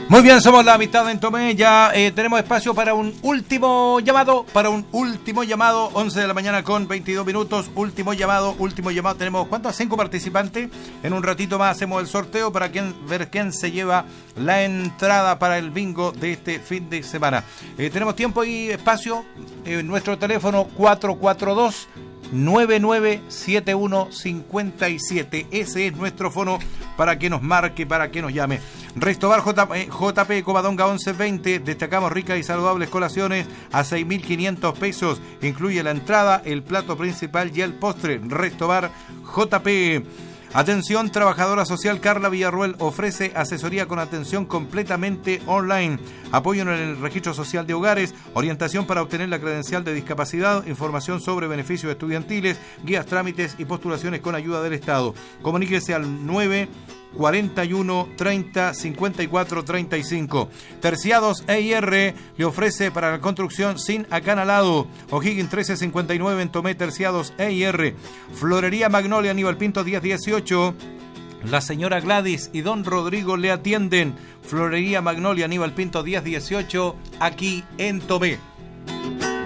Muy bien, somos la amistad en Tomé. Ya tenemos espacio para un último llamado. 11 de la mañana con 22 minutos. Último llamado. Tenemos, ¿cuántos? 5 participantes. En un ratito más hacemos el sorteo para ver quién se lleva la entrada para el bingo de este fin de semana. Tenemos tiempo y espacio. Nuestro teléfono 442 997157. Ese es nuestro fono para que nos marque, para que nos llame. Restobar JP Covadonga 1120. Destacamos ricas y saludables colaciones a 6.500 pesos. Incluye la entrada, el plato principal y el postre. Restobar JP. Atención, trabajadora social Carla Villarruel ofrece asesoría con atención completamente online, apoyo en el registro social de hogares, orientación para obtener la credencial de discapacidad, información sobre beneficios estudiantiles, guías, trámites y postulaciones con ayuda del Estado. Comuníquese al 941 30 54 35. Terciados EIR le ofrece para la construcción sin acanalado. O'Higgins 1359 en Tomé. Terciados EIR. Florería Magnolia Aníbal Pinto 1018. La señora Gladys y don Rodrigo le atienden. Florería Magnolia Aníbal Pinto 1018 aquí en Tomé.